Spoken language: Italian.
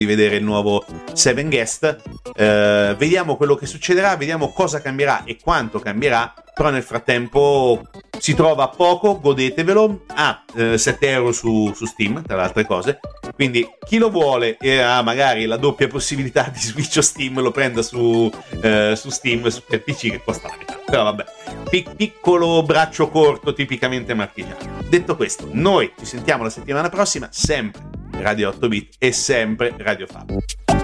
di vedere il nuovo Seven Guest. Vediamo quello che succederà, vediamo cosa cambierà e quanto cambierà, però nel frattempo si trova poco, godetevelo, a 7 euro su Steam, tra le altre cose, quindi chi lo vuole e ha magari la doppia possibilità di Switch o Steam lo prenda su Steam, per PC che costa la metà, però vabbè, piccolo braccio corto tipicamente marchigiano. Detto questo, noi ci sentiamo la settimana prossima, sempre Radio 8 Bit e sempre Radio Fab.